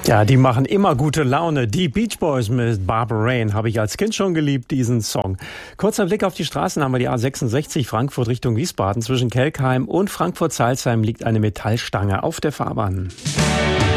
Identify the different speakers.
Speaker 1: Ja, die machen immer gute Laune. Die Beach Boys mit Barbara Rain habe ich als Kind schon geliebt, diesen Song. Kurzer Blick auf die Straßen, haben wir die A66 Frankfurt Richtung Wiesbaden. Zwischen Kelkheim und Frankfurt-Salzheim liegt eine Metallstange auf der Fahrbahn.